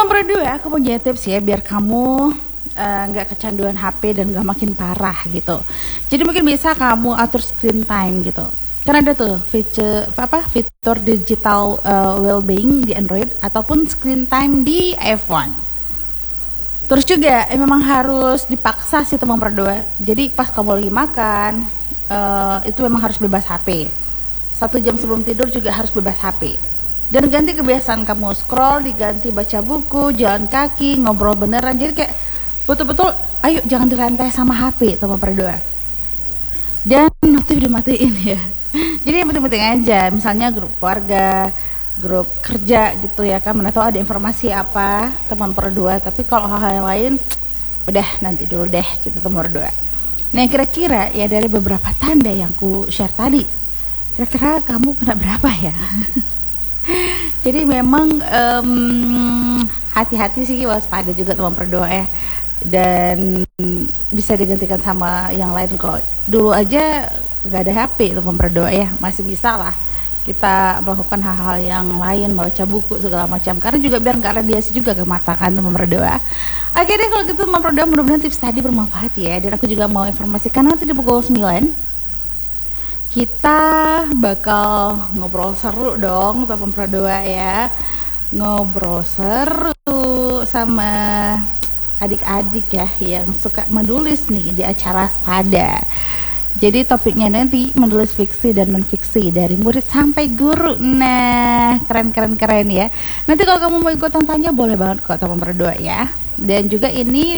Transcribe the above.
berdua, aku punya tips ya biar kamu nggak kecanduan HP dan nggak makin parah gitu. Jadi mungkin bisa kamu atur screen time gitu. Karena ada tuh fitur digital well-being di Android ataupun screen time di iPhone. Terus juga memang harus dipaksa sih teman berdua. Jadi pas kamu lagi makan itu memang harus bebas HP. 1 jam sebelum tidur juga harus bebas HP. Dan ganti kebiasaan kamu scroll, diganti baca buku, jalan kaki, ngobrol beneran. Jadi kayak betul-betul ayo jangan dirantai sama HP teman berdua. Dan notif dimatiin ya. Jadi yang penting-penting aja, misalnya grup keluarga, grup kerja gitu ya kan, mana tahu ada informasi apa teman berdua. Tapi kalau hal-hal yang lain udah nanti dulu deh gitu teman berdua. Nah kira-kira ya dari beberapa tanda yang ku share tadi, kira-kira kamu kena berapa ya? Jadi memang hati-hati sih, waspada juga teman berdua ya. Dan bisa digantikan sama yang lain kok. Dulu aja gak ada HP teman berdua ya, masih bisa lah kita melakukan hal-hal yang lain, baca buku segala macam. Karena juga biar gak radiasi juga ke mata kan teman berdua. Oke deh kalau gitu teman berdua, mudah-mudahan tips tadi bermanfaat ya. Dan aku juga mau informasikan nanti di pukul 9 kita bakal ngobrol seru dong teman berdua ya. Ngobrol seru sama adik-adik ya yang suka menulis nih di acara Spada. Jadi topiknya nanti menulis fiksi dan non-fiksi dari murid sampai guru. Nah keren ya. Nanti kalau kamu mau ikutan tanya boleh banget kok teman berdua ya. Dan juga ini